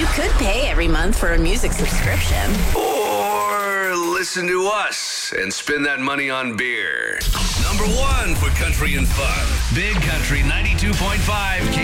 could pay every month for a music subscription. Or listen to us and spend that money on beer. Number 1 for country and fun. Big Country 92.5